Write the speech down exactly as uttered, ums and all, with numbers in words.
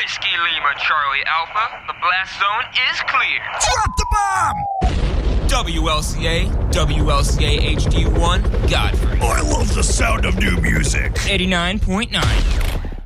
Whiskey Lima Charlie Alpha, the blast zone is clear. Drop the bomb! W L C A, W L C A H D one, Godfrey. I love the sound of new music. eighty-nine point nine.